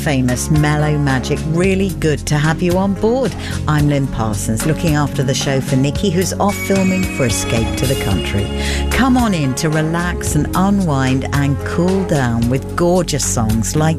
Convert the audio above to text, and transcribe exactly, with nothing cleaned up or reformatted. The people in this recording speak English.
famous Mellow Magic. Really good to have you on board. I'm Lynn Parsons, looking after the show for Nikki, who's off filming for Escape to the Country. Come on in to relax and unwind and cool down with gorgeous songs like